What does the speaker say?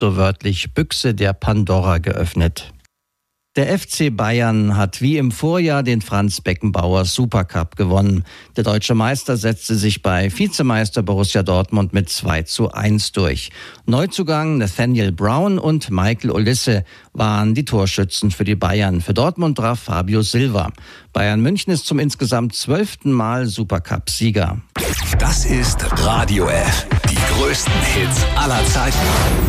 so wörtlich Büchse der Pandora geöffnet. Der FC Bayern hat wie im Vorjahr den Franz Beckenbauer Supercup gewonnen. Der deutsche Meister setzte sich bei Vizemeister Borussia Dortmund mit 2:1 durch. Neuzugang Nathaniel Brown und Michael Olise waren die Torschützen für die Bayern. Für Dortmund traf Fabio Silva. Bayern München ist zum insgesamt 12. Mal Supercup-Sieger. Das ist Radio F. Die größten Hits aller Zeiten.